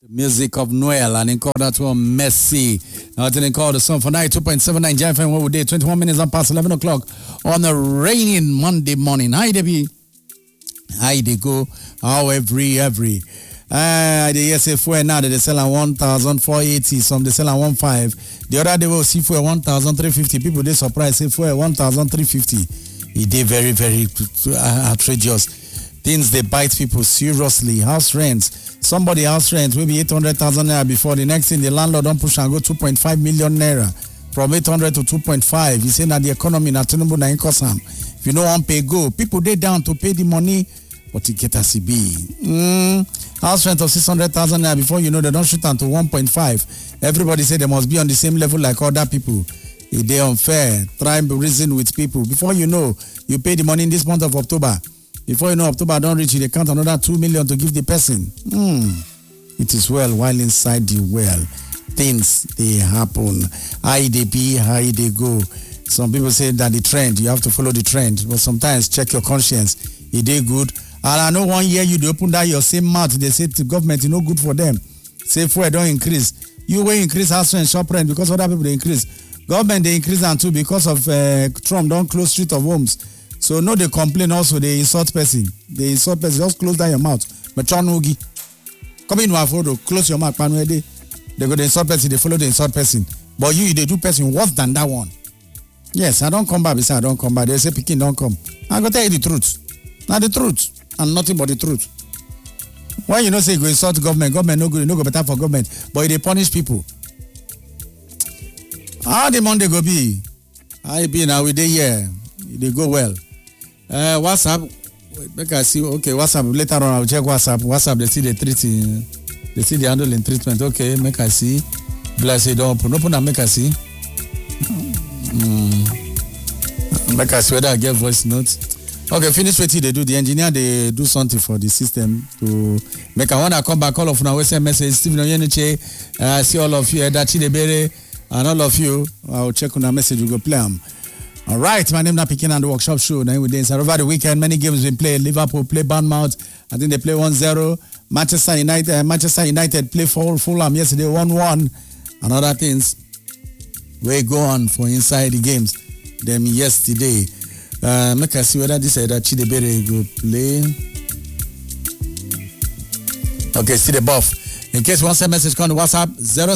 Music of Noel, and in call that one Messi. Now then call the song for 92.79 JFM what we did 21 minutes on past 11 o'clock on a raining Monday morning. Hi Debbie. Hi they go. How every they say fuel now they sell at 1,480, some they sell at 1,500. The other day we'll see fuel 1,350. People they surprised say fuel 1,350. It they very outrageous. Things they bite people seriously. House rents. Somebody house rent maybe 800,000 naira before. The next thing the landlord don't push and go 2.5 million naira from 800 to 2.5. He say that the economy na Tinubu na income. If you no want pay go, people they down to pay the money, but it get as it be. House rent of 600,000 naira before you know they don't shoot down to 1.5. Everybody say they must be on the same level like other people. If they unfair, try and reason with people. Before you know, you pay the money in this month of October. Before you know October don't reach, they count another 2 million to give the person. It is well while inside the well. Things they happen. How they be, how they go. Some people say that the trend, you have to follow the trend. But sometimes check your conscience. Is they good? And I know 1 year you open that your same mouth. They say to government, it's no good for them. Say fuel don't increase. You will increase house rent, shop rent because other people they increase. Government they increase and too because of Trump don't close street of homes. So no, they complain also, they insult person. They insult person, just close down your mouth. But come in my photo, close your mouth, they go to insult person, they follow the insult person. But you, they do person worse than that one. Yes, I don't come back, I don't come back. They say Peking don't come. I go tell you the truth. Now the truth, and nothing but the truth. Why you know say you go insult government no good, no go better for government, but they punish people. How the Monday go be? I be now with the year. They go well. WhatsApp, make I see. Okay, WhatsApp. Later on, I'll check WhatsApp. WhatsApp, they see the treating, they see the handling treatment. Okay, make I see. Bless it, don't open and make I see. Make I see whether I get voice notes. Okay, finish what they do. The engineer, they do something for the system to make. I want to come back. All of now, we send message. Stephen Oyeniche, I see all of you. Dachi Debere, and all of you. I'll check on a message. We go play them. All right, my name is Pekin and the Workshop Show. Now we did over the weekend. Many games been played. Liverpool play Bournemouth. I think they play 1-0. Manchester United play Fulham yesterday 1-1. And other things we go on for inside the games. Them yesterday. Make I see whether this is that Chidebere go play. Okay, see the buff. In case you want to send message, call the WhatsApp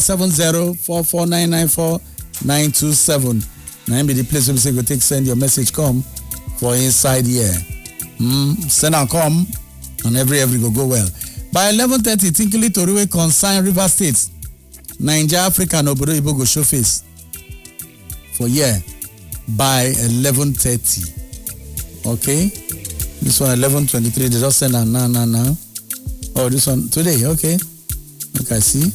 070-44994-927. Now be the place where you say go take send your message come for inside here. Send and come and every go well. By 11:30, Tinkly Toriwe consign River State, Nigeria, Africa, and Obodo Ibo go show face for year by 11:30. Okay, this one 11:23. They just send now. Oh, this one today. Okay, I see.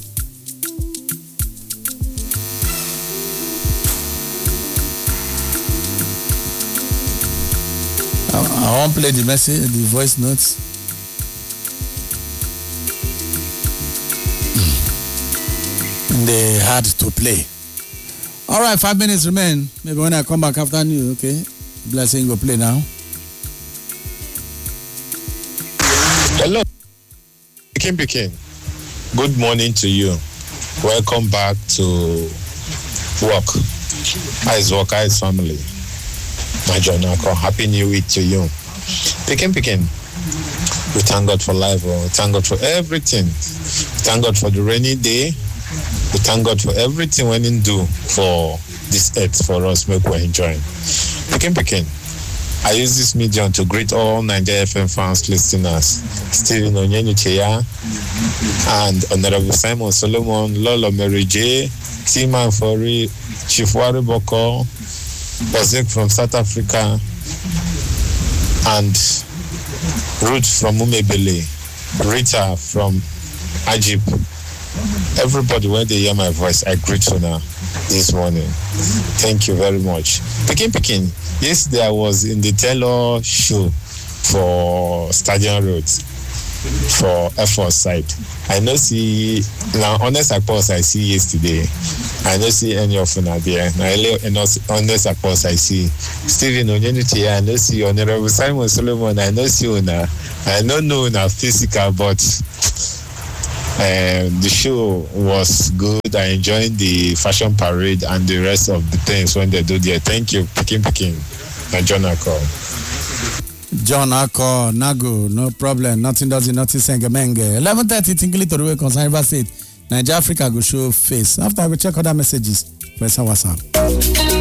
I won't play the message, the voice notes. They had to play. All right, 5 minutes remain. Maybe when I come back after you, okay? Blessing go play now. Hello, Pekin. Good morning to you. Welcome back to work. How is work? How is family? My Jonako, happy new week to you. Pekin. We thank God for life. We thank God for everything. We thank God for the rainy day. We thank God for everything we can do for this earth for us. Make we enjoy. Pekin. I use this medium to greet all Nigeria FM fans, listeners. Stephen Oyeniche and Honorable Simon Solomon, Lolo Mary J, Tima Fori, Chief Wari Boko, Bozek from South Africa, and Ruth from Umebele, Rita from Ajib. Everybody, when they hear my voice, I greet you now this morning. Thank you very much. Pekin. Yesterday I was in the Taylor show for Stadium Road for Air Force side. I know see now honest across I see yesterday. I don't see any of them there. Now honest across I see Stephen Oyeniche. I don't see Honorable Simon Solomon. I don't see Una. I don't know Una physical, but The show was good. I enjoyed the fashion parade and the rest of the things when they do there. Thank you, Pikin. And John Akko. John Akko, Nago, no problem. Nothing does it, nothing sengemenge. 11:30, Tingli to the way concern River State. Nigeria Africa go show face. After I go check other messages for some WhatsApp.